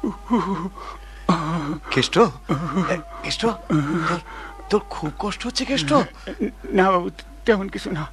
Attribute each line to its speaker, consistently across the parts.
Speaker 1: কেষ্ট, কেষ্ট, তোর খুব কষ্ট হচ্ছে কেষ্ট?
Speaker 2: না বাবু, তেমন কিছু না।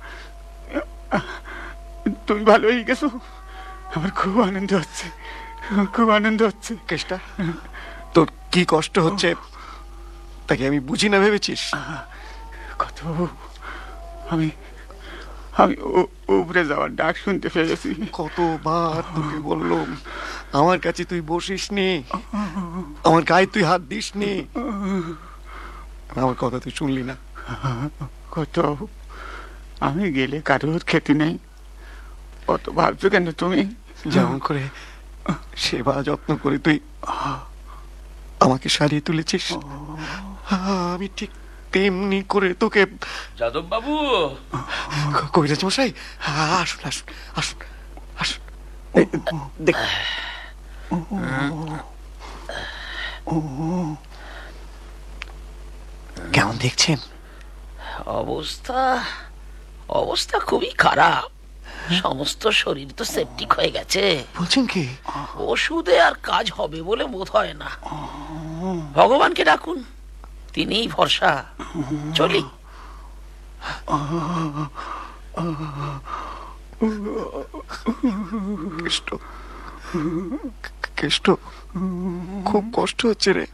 Speaker 2: তুমি ভালো হয়ে গেছো, আমার খুব আনন্দ হচ্ছে, খুব আনন্দ হচ্ছে।
Speaker 1: কেষ্টা, তোর কি কষ্ট হচ্ছে তাকে আমি বুঝি না ভেবেছিস?
Speaker 2: কত বাবু, আমি আমি উপরে যাওয়ার ডাক শুনতে পেয়েছি।
Speaker 1: কতবার তোকে বললাম আমার কাছে তুই বসিস নি, আমার গায়ে তুই হাত দিস নি, আমার কথা তুই শুনলি না।
Speaker 2: কত আমি গেলে কারোর খ্যাতি নেই, অত ভাবছো কেন তুমি?
Speaker 1: যেমন করে সেবা যত্ন করে তুই আমাকে সারিয়ে তুলেছিস, আমি ঠিক তেমনি করে তোকে।
Speaker 3: যাদব বাবু,
Speaker 1: কবিরাজ মশাই, আসুন আসুন আসুন আসুন, দেখ কেমন দেখছেন?
Speaker 3: অবস্থা অবস্থা খুবই খারাপ। সমস্ত শরীর তো সেপটিক হয়ে গেছে।
Speaker 1: বলছেন কি?
Speaker 3: ওষুধে আর কাজ হবে বলে বোধ হয় না। ভগবানকে ডাকুন, তিনিই ভরসা। চলি।
Speaker 1: কেষ্ট, কেষ্ট, খুব কষ্ট হচ্ছে রে।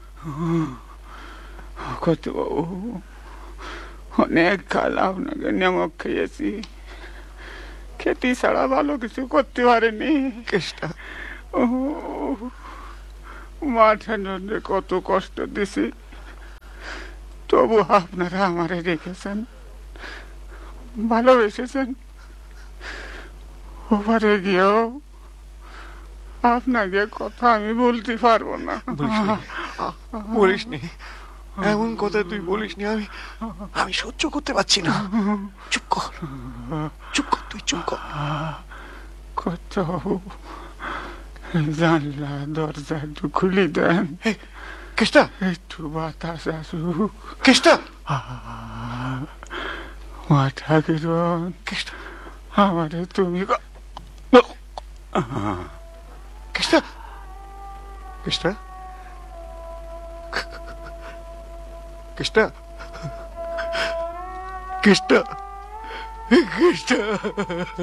Speaker 2: কত বাবু, অনেক কাল আপনাকে নেমক খেয়েছি, খেতে ছাড়া ভালো কিছু করতে পারেনি।
Speaker 1: কেষ্টা,
Speaker 2: মাঠে জন্য কত কষ্ট দিছি, তবু আপনারা আমারে রেখেছেন, ভালোবেসেছেন। ওপারে গিয়েও আপনাকে কথা আমি বলতে পারবো না।
Speaker 1: বলিস নি, এমন কথা তুই বলিস নি, আমি আমি সহ্য করতে পারছি না। চুপ কর, চুপ কর, তুই চুপ কর।
Speaker 2: কত জানলা দরজা একটু খুলে দেন,
Speaker 1: কেষ্টা,
Speaker 2: একটু বাতাস আসুক।
Speaker 1: কেষ্টা,
Speaker 2: মাথা কিরণ,
Speaker 1: কেষ্টা,
Speaker 2: আমারে তুমি
Speaker 1: কেষ্টা, কেষ্টা, কেষ্টা, কেষ্টা, কেষ্টা।